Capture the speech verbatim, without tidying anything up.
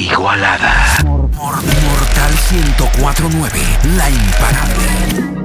inigualada. Mortal ciento cuatro punto nueve, la imparable.